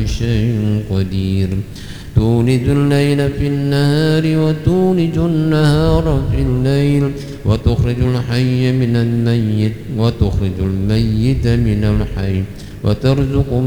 شيء قدير تولج الليل في النهار وتولج النهار في الليل وتخرج الحي من الميت وتخرج الميت من الحي وترزق